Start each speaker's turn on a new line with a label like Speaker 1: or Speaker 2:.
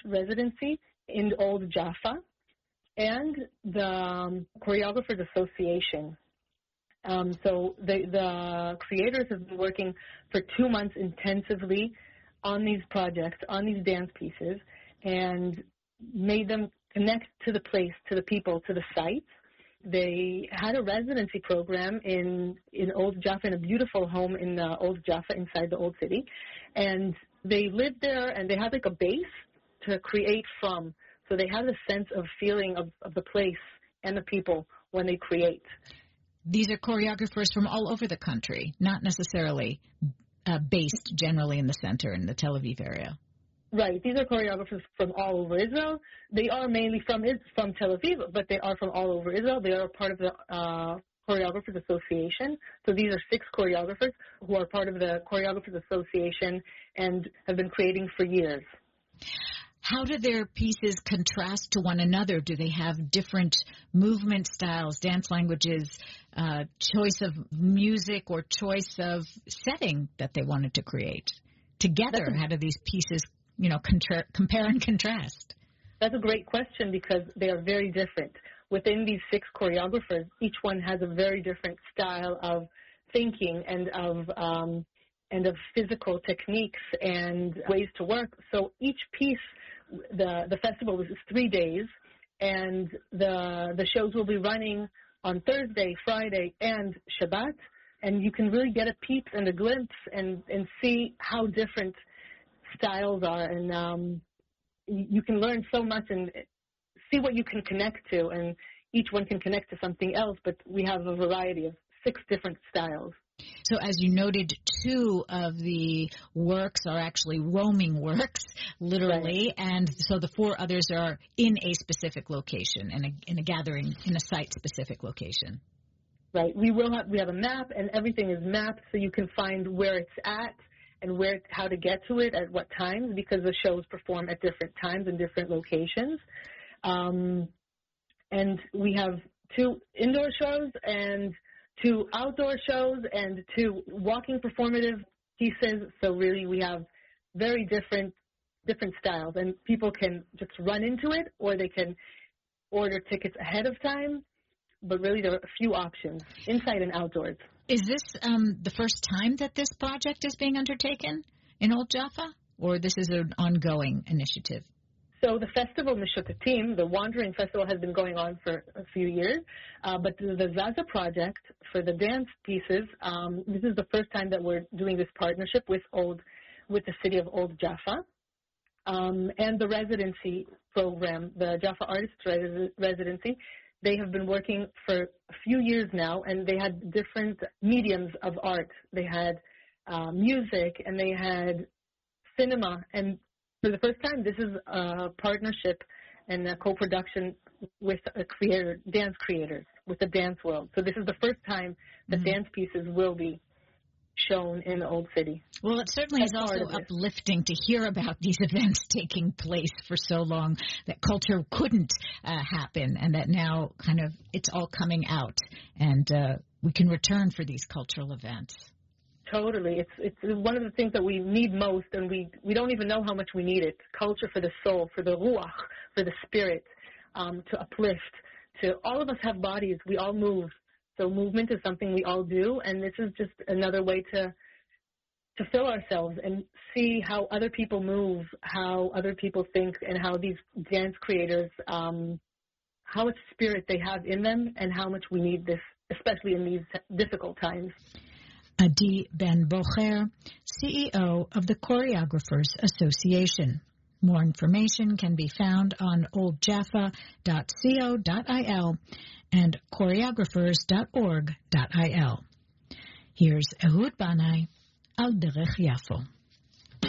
Speaker 1: residency in Old Jaffa and the Choreographers Association. So the creators have been working for 2 months intensively on these projects, on these dance pieces, and made them connect to the place, to the people, to the sites. They had a residency program in Old Jaffa, in a beautiful home in Old Jaffa inside the Old City. And they lived there, and they had like a base to create from. So they have a sense of feeling of the place and the people when they create.
Speaker 2: These are choreographers from all over the country, not necessarily based generally in the center in the Tel Aviv area.
Speaker 1: Right. These are choreographers from all over Israel. They are mainly from Tel Aviv, but they are from all over Israel. They are part of the Choreographers Association. So these are 6 choreographers who are part of the Choreographers Association and have been creating for years.
Speaker 2: How do their pieces contrast to one another? Do they have different movement styles, dance languages, choice of music, or choice of setting that they wanted to create? Together, how do these pieces, compare and contrast?
Speaker 1: That's a great question because they are very different. Within these 6 choreographers, each one has a very different style of thinking and of physical techniques and ways to work. So each piece, the festival is 3 days, and the shows will be running on Thursday, Friday, and Shabbat, and you can really get a peep and a glimpse and see how different styles are, and you can learn so much and see what you can connect to, and each one can connect to something else, but we have a variety of 6 different styles.
Speaker 2: So as you noted, 2 of the works are actually roaming works, literally, right. And so the 4 others are in a specific location, in a gathering, in a site-specific location.
Speaker 1: Right. We have a map, and everything is mapped, so you can find where it's at and how to get to it at what times, because the shows perform at different times in different locations. And we have 2 indoor shows and 2 outdoor shows and 2 walking performative pieces. So really we have very different styles, and people can just run into it, or they can order tickets ahead of time. But really there are a few options, inside and outdoors.
Speaker 2: Is this the first time that this project is being undertaken in Old Jaffa, or this is an ongoing initiative?
Speaker 1: So the festival, Mishotatim, the Wandering Festival, has been going on for a few years, but the Zaza project for the dance pieces, this is the first time that we're doing this partnership with the city of Old Jaffa, and the residency program, the Jaffa Artists Residency. They have been working for a few years now, and they had different mediums of art. They had music, and they had cinema, and for the first time, this is a partnership and a co-production with dance creators, with the dance world. So this is the first time that dance pieces will be shown in the Old City.
Speaker 2: Well, it certainly is also uplifting to hear about these events taking place for so long, that culture couldn't happen, and that now kind of it's all coming out, and we can return for these cultural events.
Speaker 1: Totally. It's one of the things that we need most, and we don't even know how much we need it. Culture for the soul, for the ruach, for the spirit, to uplift. All of us have bodies. We all move. So movement is something we all do, and this is just another way to fill ourselves and see how other people move, how other people think, and how these dance creators, how much spirit they have in them, and how much we need this, especially in these difficult times.
Speaker 2: Adi Ben Bocher, CEO of the Choreographers Association. More information can be found on oldjaffa.co.il and choreographers.org.il. Here's Ehud Banai, Al Derech Yafo.